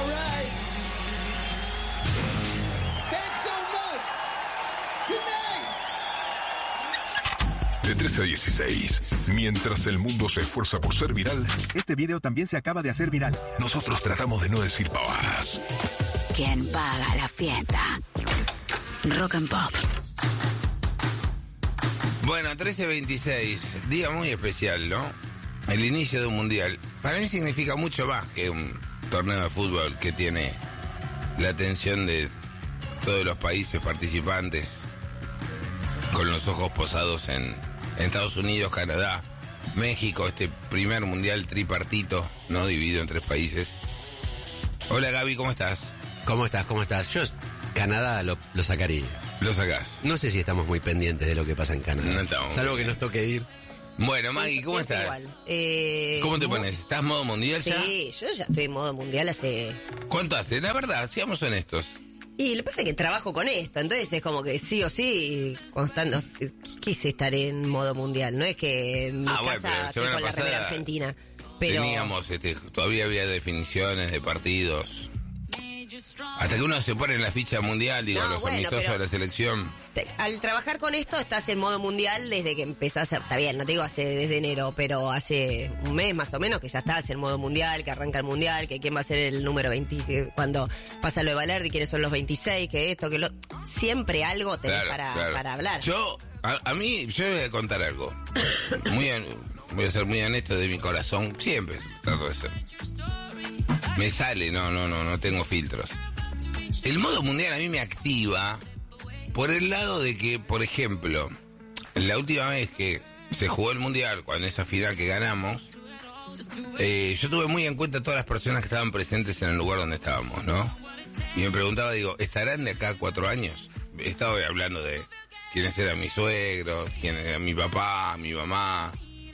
De 13 a 16, mientras el mundo se esfuerza por ser viral, este video también se acaba de hacer viral. Nosotros tratamos de no decir pavadas. ¿Quién paga la fiesta? Rock and Pop. Bueno, 13-26, día muy especial, ¿no? El inicio de un mundial. Para mí significa mucho más que un torneo de fútbol que tiene la atención de todos los países participantes, con los ojos posados en Estados Unidos, Canadá, México, este primer mundial tripartito, ¿no? Dividido en 3 países. Hola Gaby, ¿cómo estás? ¿Cómo estás? Yo Canadá lo sacaría. Lo sacás. No sé si estamos muy pendientes de lo que pasa en Canadá. No estamos. Salvo que nos toque ir. Bueno, Maggie, ¿cómo estás? Igual. ¿Cómo te pones? ¿Estás en modo mundial ya? Sí, yo ya estoy en modo mundial hace... ¿Cuánto hace? La verdad, seamos honestos. Y lo que pasa es que trabajo con esto, entonces es como que sí o sí, quise estar en modo mundial, no es que en mi casa estoy con la remera argentina. Pero... Teníamos, todavía había definiciones de partidos. Hasta que uno se pone en la ficha mundial, digo, los amistosos de la selección. Al trabajar con esto estás en modo mundial desde que empezás, está bien, no te digo desde enero, pero hace un mes más o menos que ya estás en modo mundial, que arranca el mundial, que quién va a ser el número 20, cuando pasa lo de Valerdi, quiénes son los 26, que esto, que lo... Siempre algo tenés para hablar. A mí, yo voy a contar algo. Voy a ser muy honesto de mi corazón, siempre trato de ser. Me sale, no tengo filtros. El modo mundial a mí me activa por el lado de que, por ejemplo, la última vez que se jugó el mundial, cuando esa final que ganamos, yo tuve muy en cuenta todas las personas que estaban presentes en el lugar donde estábamos, ¿no? Y me preguntaba, digo, ¿estarán de acá a 4 años? Estaba hablando de quiénes eran mis suegros, quién era mi papá, mi mamá,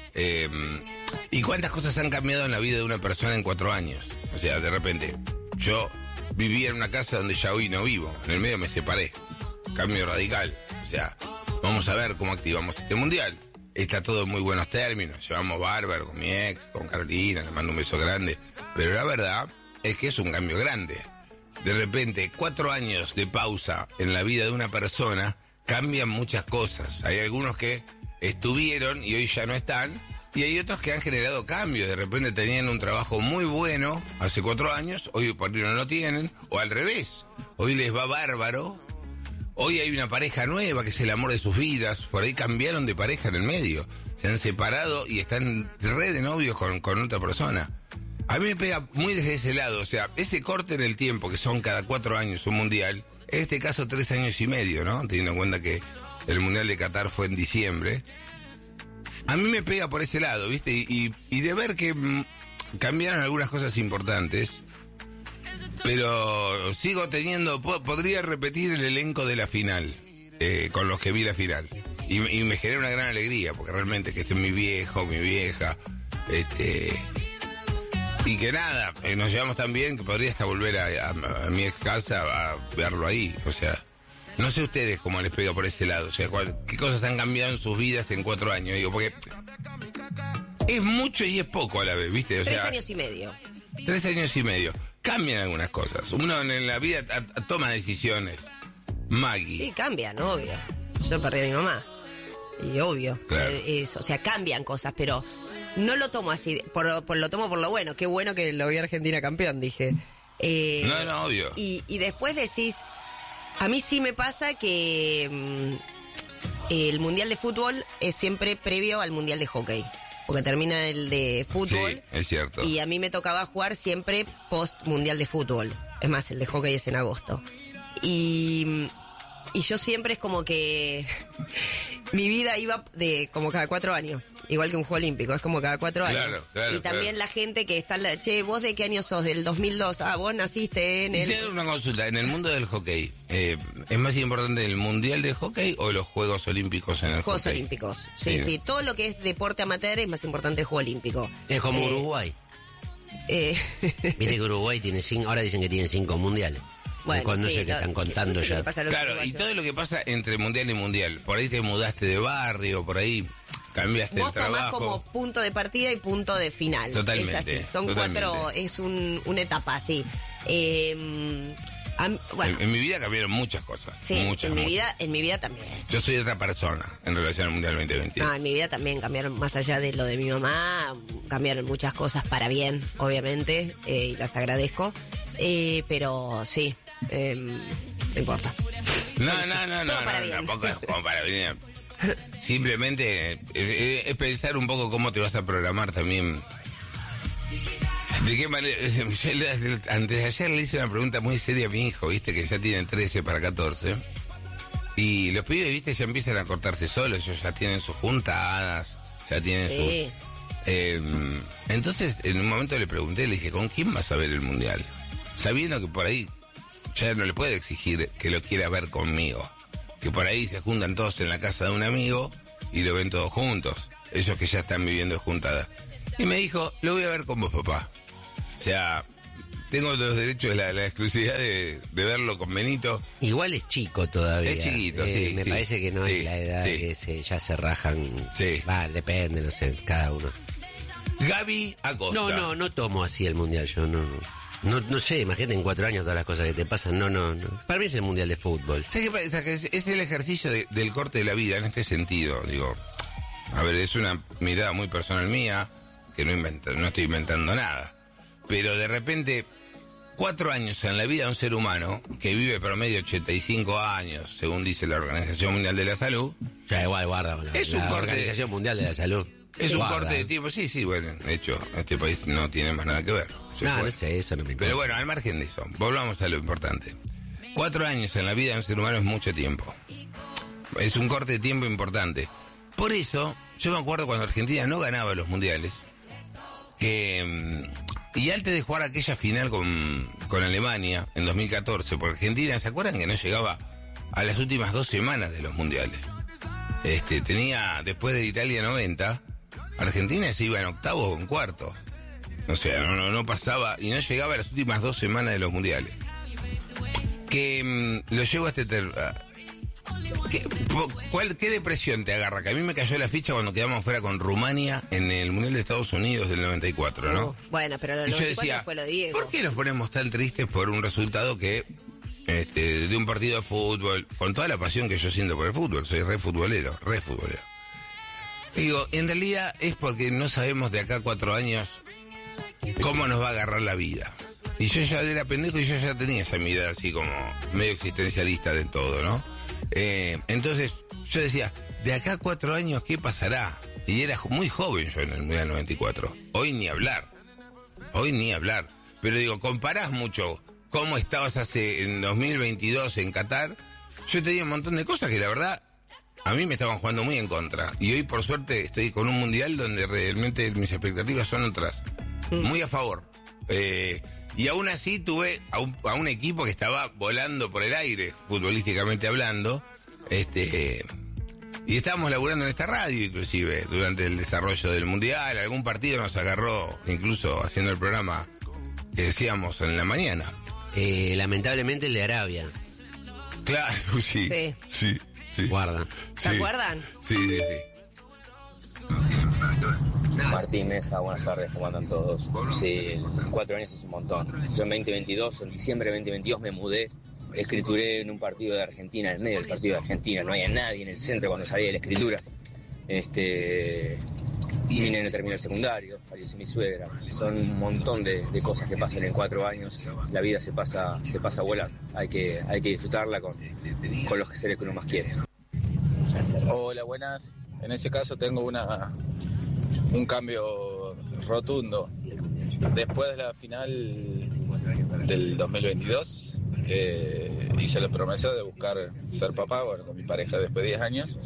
y cuántas cosas han cambiado en la vida de una persona en 4 años. O sea, de repente, yo vivía en una casa donde ya hoy no vivo. En el medio me separé. Cambio radical. O sea, vamos a ver cómo activamos este mundial. Está todo en muy buenos términos. Llevamos bárbaro con mi ex, con Carolina, le mando un beso grande. Pero la verdad es que es un cambio grande. De repente, 4 años de pausa en la vida de una persona cambian muchas cosas. Hay algunos que estuvieron y hoy ya no están. Y hay otros que han generado cambios. De repente tenían un trabajo muy bueno hace 4 años, hoy por ahí no lo tienen, o al revés, hoy les va bárbaro, hoy hay una pareja nueva que es el amor de sus vidas, por ahí cambiaron de pareja en el medio, se han separado y están re de novios con otra persona. A mí me pega muy desde ese lado, o sea, ese corte en el tiempo, que son cada 4 años un mundial, en este caso 3 años y medio, ¿no? Teniendo en cuenta que el mundial de Qatar fue en diciembre. A mí me pega por ese lado, ¿viste? Y de ver que cambiaron algunas cosas importantes, pero sigo teniendo... Podría repetir el elenco de la final, con los que vi la final. Y me genera una gran alegría, porque realmente que esté mi viejo, mi vieja, y que nada, nos llevamos tan bien que podría hasta volver a mi ex casa a verlo ahí, o sea... No sé ustedes cómo les pega por ese lado, o sea, qué cosas han cambiado en sus vidas en 4 años, digo, porque es mucho y es poco a la vez, ¿viste? O 3 sea, años y medio. 3 años y medio. Cambian algunas cosas. Uno en la vida toma decisiones. Maggie. Sí, cambian, obvio. Yo perdí a mi mamá. Y obvio. Claro. O sea, cambian cosas, pero no lo tomo así. Lo tomo por lo bueno. Qué bueno que lo vi a Argentina campeón, dije. No, obvio. Y después decís... A mí sí me pasa que el mundial de fútbol es siempre previo al mundial de hockey, porque termina el de fútbol. Sí, es cierto. Y a mí me tocaba jugar siempre post mundial de fútbol. Es más, el de hockey es en agosto. Y yo siempre es como que mi vida iba de como cada 4 años, igual que un juego olímpico, es como cada 4 años. Claro, y también la gente que está, che, ¿vos de qué año sos? Del 2002. Ah, vos naciste en el... Y te doy una consulta, en el mundo del hockey, ¿es más importante el mundial de hockey o los Juegos Olímpicos en el Juegos hockey? Olímpicos, sí. Todo lo que es deporte amateur es más importante el juego olímpico. Es como Uruguay. Viste que Uruguay tiene 5, ahora dicen que tiene 5 mundiales. Bueno, no sé qué están contando ya. Claro, y todo lo que pasa entre mundial y mundial. Por ahí te mudaste de barrio, por ahí cambiaste el trabajo. Vos tomás como punto de partida y punto de final. Totalmente. Es así, son totalmente. 4, es una etapa así. Bueno, en mi vida cambiaron muchas cosas. sí, muchas. en mi vida también. Yo soy otra persona en relación al Mundial 2022. No, en mi vida también cambiaron, más allá de lo de mi mamá, cambiaron muchas cosas para bien, obviamente, y las agradezco. Pero sí, no importa. No, Todo para bien. tampoco es como para bien. Simplemente es pensar un poco cómo te vas a programar también. ¿De qué manera? Antes de ayer le hice una pregunta muy seria a mi hijo, viste, que ya tiene 13 para 14. Y los pibes, viste, ya empiezan a cortarse solos, ellos ya tienen sus juntadas, ya tienen Sí. sus... entonces, en un momento le pregunté, le dije, ¿con quién vas a ver el Mundial? Sabiendo que por ahí ya no le puedo exigir que lo quiera ver conmigo. Que por ahí se juntan todos en la casa de un amigo y lo ven todos juntos. Ellos que ya están viviendo juntada. Y me dijo, lo voy a ver con vos, papá. O sea, tengo los derechos, la exclusividad de verlo con Benito. Igual es chico todavía. Es chiquito, sí. Me sí, parece que no sí, es la edad sí. que ya se rajan. Sí. Va, depende, no sé, cada uno. Gaby Acosta. No tomo así el mundial, yo no sé, imagínate en 4 años todas las cosas que te pasan, no. Para mí es el mundial de fútbol. ¿Sabes qué pasa? Que es el ejercicio del corte de la vida en este sentido, digo. A ver, es una mirada muy personal mía, que no estoy inventando nada. Pero de repente, 4 años en la vida de un ser humano, que vive promedio 85 años, según dice la Organización Mundial de la Salud. Ya igual, guarda. Es un la corte. Organización Mundial de la Salud. Es un Guarda. corte de tiempo, sí, bueno, de hecho, este país no tiene más nada que ver. No sé, eso no me importa. Pero bueno, al margen de eso, volvamos a lo importante. 4 años en la vida de un ser humano es mucho tiempo. Es un corte de tiempo importante. Por eso, yo me acuerdo cuando Argentina no ganaba los mundiales, y antes de jugar aquella final con Alemania en 2014, porque Argentina, ¿se acuerdan que no llegaba a las últimas 2 semanas de los mundiales? Tenía, después de Italia 90, Argentina se iba en octavo o en cuarto. O sea, no pasaba y no llegaba a las últimas 2 semanas de los mundiales. Que lo llevo a este... ¿Qué depresión te agarra? Que a mí me cayó la ficha cuando quedamos fuera con Rumania en el Mundial de Estados Unidos del 94, ¿no? Bueno, pero lo Y yo 94 decía, fue lo de Diego. ¿por qué nos ponemos tan tristes por un resultado que... de un partido de fútbol, con toda la pasión que yo siento por el fútbol, soy re futbolero. Digo, en realidad es porque no sabemos de acá a 4 años cómo nos va a agarrar la vida. Y yo ya era pendejo y yo ya tenía esa mirada así como medio existencialista de todo, ¿no? Entonces yo decía, de acá a 4 años, ¿qué pasará? Y era muy joven yo en el Mundial 94. Hoy ni hablar. Pero digo, comparás mucho cómo estabas en 2022 en Qatar. Yo tenía un montón de cosas que la verdad a mí me estaban jugando muy en contra. Y hoy por suerte estoy con un mundial donde realmente mis expectativas son otras. Muy a favor. Y aún así tuve a un equipo que estaba volando por el aire, futbolísticamente hablando. Y estábamos laburando en esta radio inclusive durante el desarrollo del mundial. Algún partido nos agarró incluso haciendo el programa que decíamos en la mañana. Lamentablemente el de Arabia. Claro, sí. Guarda. ¿Se acuerdan? Sí. Martín Mesa, buenas tardes, ¿cómo andan todos? Sí, 4 años es un montón. Yo en 2022, en diciembre de 2022 me mudé, escrituré en un partido de Argentina, en medio del partido de Argentina, no había nadie en el centro cuando salí de la escritura. Mi nene terminó el secundario, falleció mi suegra. Son un montón de cosas que pasan en 4 años. La vida se pasa a volar. Hay que disfrutarla con los seres que uno más quiere. Hola, buenas. En ese caso tengo un cambio rotundo. Después de la final del 2022, hice la promesa de buscar ser papá, bueno, con mi pareja después de 10 años.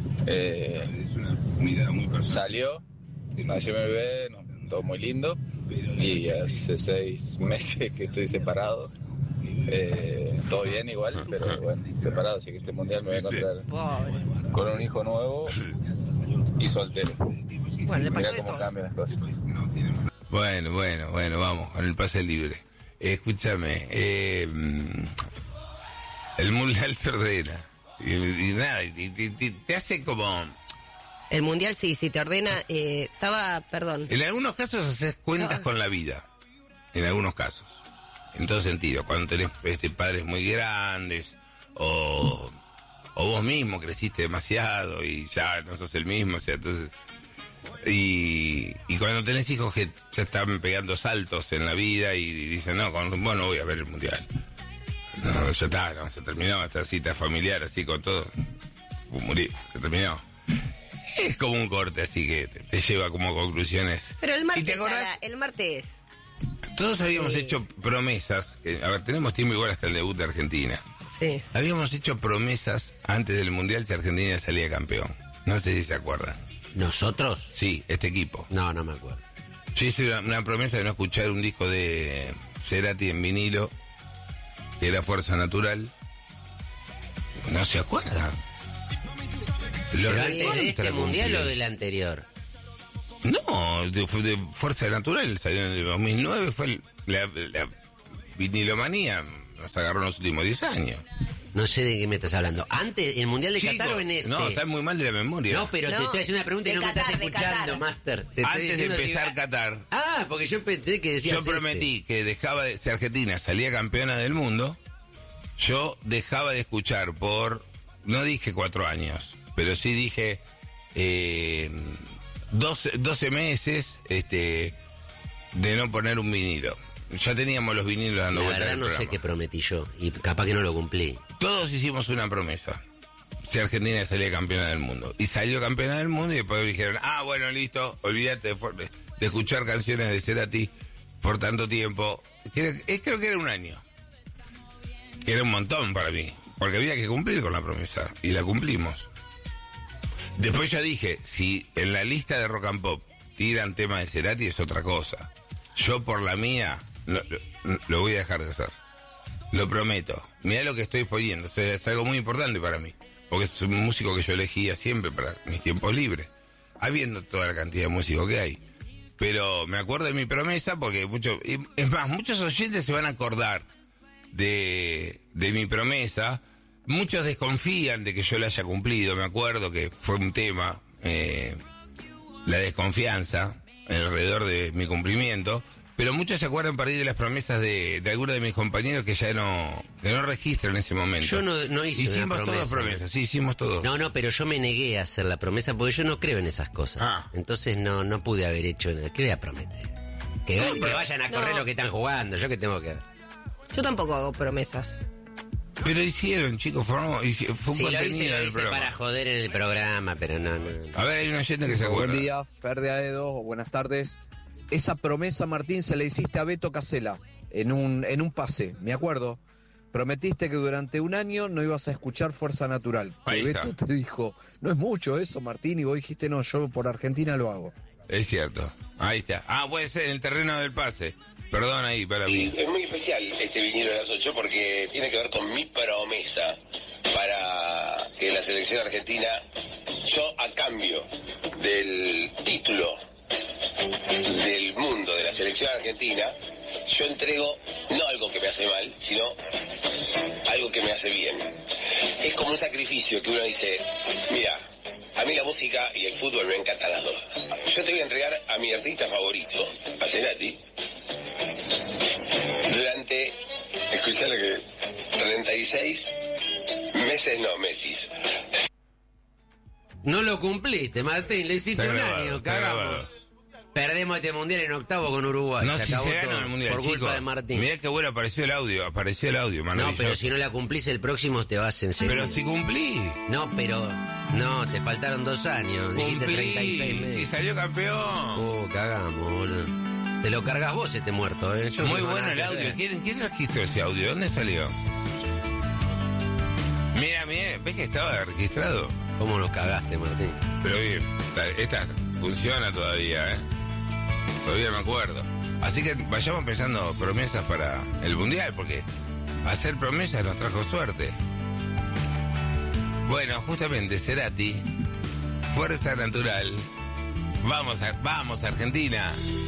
Salió, nació mi bebé, todo muy lindo, y hace 6 meses que estoy separado. Todo bien igual, pero bueno, separado, así que este mundial me voy a encontrar con un hijo nuevo y soltero. Bueno, Mirá cómo cambian las cosas. Bueno, vamos, con el pase libre. Escúchame, el mundial te ordena. Y nada, te hace como... El mundial sí te ordena. Perdón. En algunos casos haces cuentas con la vida. En algunos casos. en todo sentido. Cuando tenés padres muy grandes, o vos mismo creciste demasiado y ya no sos el mismo, o sea, entonces... Y cuando tenés hijos que ya están pegando saltos en la vida y dicen, no, vos no voy a ver el mundial. No, ya está, no, se terminó esta cita familiar así con todo. Morir, se terminó. Es como un corte así que te lleva como conclusiones. Pero el martes, ¿Y te acordás? el martes. Todos habíamos hecho promesas. A ver, tenemos tiempo igual hasta el debut de Argentina. Sí. Habíamos hecho promesas antes del mundial si Argentina salía campeón. No sé si se acuerdan. ¿Nosotros? Sí, este equipo. No me acuerdo. Yo hice una promesa de no escuchar un disco de Cerati en vinilo, que era Fuerza Natural. ¿No se acuerdan? ¿Pero antes de este mundial o del anterior? No, de Fuerza Natural salió en el 2009, fue la vinilomanía, nos agarró en los últimos 10 años. No sé de qué me estás hablando. ¿Antes, el mundial de Qatar o en este? No, está muy mal de la memoria. No, pero te estoy haciendo una pregunta y no me estás escuchando, Master. Antes de empezar Qatar. Ah, porque yo pensé que decías Yo prometí que dejaba de... Si Argentina salía campeona del mundo, yo dejaba de escuchar por... No dije 4 años, pero sí dije 12 meses de no poner un vinilo. Ya teníamos los vinilos dando vueltas. La verdad no sé qué prometí yo y capaz que no lo cumplí. Todos hicimos una promesa. Si Argentina salía campeona del mundo. Y salió campeona del mundo y después dijeron, bueno, listo, olvídate de escuchar canciones de Cerati por tanto tiempo. Creo que era un año. Que era un montón para mí. Porque había que cumplir con la promesa. Y la cumplimos. Después yo dije, si en la lista de Rock and Pop tiran tema de Cerati es otra cosa. Yo por la mía lo voy a dejar de hacer. Lo prometo. Mirá lo que estoy poniendo. Es algo muy importante para mí. Porque es un músico que yo elegía siempre para mis tiempos libres. Habiendo toda la cantidad de músicos que hay. Pero me acuerdo de mi promesa porque es más, muchos oyentes se van a acordar de mi promesa. Muchos desconfían de que yo la haya cumplido. Me acuerdo que fue un tema, la desconfianza alrededor de mi cumplimiento. Pero muchos se acuerdan para ir de las promesas de algunos de mis compañeros que ya no registran en ese momento. Yo no hice hicimos una promesa. Todas promesas, sí, hicimos todo. No, pero yo me negué a hacer la promesa porque yo no creo en esas cosas. Entonces no pude haber hecho nada. ¿Qué voy a prometer? Que vayan a correr lo que están jugando. ¿Yo qué tengo que ver? Yo tampoco hago promesas. Pero hicieron, chicos, fue un contenido lo hice programa. para joder en el programa, pero no. A ver, hay una gente que se acuerda. Buen día, Fer de Aedo, buenas tardes. Esa promesa, Martín, se la hiciste a Beto Casella en un pase, me acuerdo. Prometiste que durante un año no ibas a escuchar Fuerza Natural. Que Beto te dijo, no es mucho eso, Martín, y vos dijiste, no, yo por Argentina lo hago. Es cierto, ahí está. Puede ser en el terreno del pase. Perdón ahí, para mí. Es muy especial este vinilo de las 8 porque tiene que ver con mi promesa para que la selección argentina, yo a cambio del título del mundo de la selección argentina, yo entrego no algo que me hace mal, sino algo que me hace bien. Es como un sacrificio que uno dice, mira, a mí la música y el fútbol me encantan las dos. Yo te voy a entregar a mi artista favorito, a Cerati, durante, escuchá lo que, 36 meses, meses. No lo cumpliste, Martín, le hiciste un año, cagamos. Perdemos este mundial en octavo con Uruguay. No, si se ganó el mundial, por culpa de Martín. Mirá qué bueno apareció el audio, No, pero si no la cumplís el próximo te vas en serio. Pero si cumplí. No, te faltaron 2 años. Dijiste 36 meses. Y salió campeón. Cagamos, boludo. Te lo cargas vos este muerto, ¿eh? Muy bueno el audio. ¿Quién registró ese audio? ¿Dónde salió? Mira, ¿ves que estaba registrado? ¿Cómo nos cagaste, Martín? Pero bien, esta funciona todavía, ¿eh? Todavía me acuerdo. Así que vayamos pensando promesas para el mundial, porque hacer promesas nos trajo suerte. Bueno, justamente Cerati, Fuerza Natural. Vamos Argentina.